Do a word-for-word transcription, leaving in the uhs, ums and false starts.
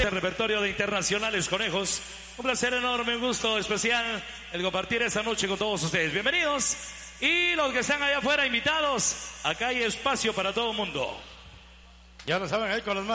El repertorio de Internacionales Conejos. Un placer enorme, un gusto especial el compartir esta noche con todos ustedes. Bienvenidos. Y los que están allá afuera invitados, acá hay espacio para todo el mundo. Ya lo saben, ahí con los más